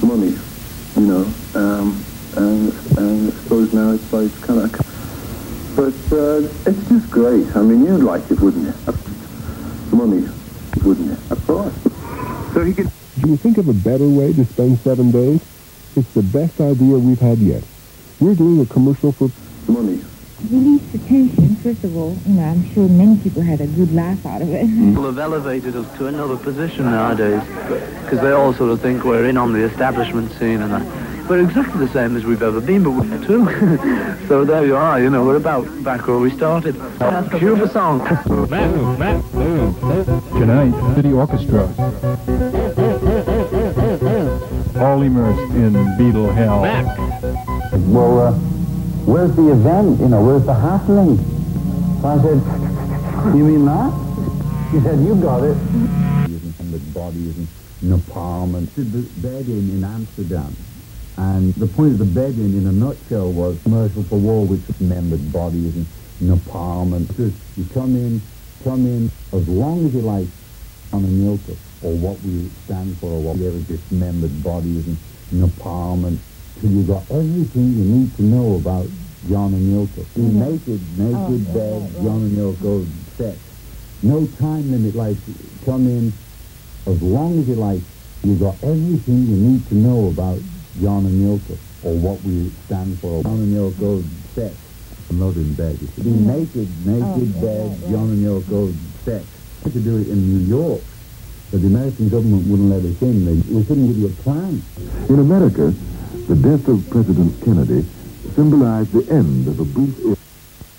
money, you know, and I suppose now it's like kind of, but it's just great. I mean, you'd like it, wouldn't you? Money, wouldn't you? Of course. So he could. Do you think of a better way to spend 7 days? It's the best idea we've had yet. We're doing a commercial for money. Release the tension, first of all. You know, I'm sure many people had a good laugh out of it. People have elevated us to another position nowadays because they all sort of think we're in on the establishment scene and that. We're exactly the same as we've ever been, but we're too. So there you are, you know, we're about back where we started. Cue the song. Tonight, City Orchestra. All immersed in Beatle hell. Well, where's the event? You know, where's the happening? So I said, you mean that? He said, you got it. And the bodies and napalm and the bed-in in Amsterdam. And the point of the bed-in a nutshell was commercial for war, which remembered bodies and napalm. And just, you come in as long as you like on a Milka, or what we stand for, or what we ever dismembered bodies and napalm, and till you got everything you need to know about John and Yoko. Naked bed, John and Yoko, sex. No time limit, like, come in as long as you like. You got everything you need to know about John and Yoko, or what we stand for. John and Yoko, sex. I'm not in bed. You see. Naked bed, John and Yoko, sex. We could do it in New York, but the American government wouldn't let us in. We couldn't give you a plan. In America, the death of President Kennedy symbolized the end of a brief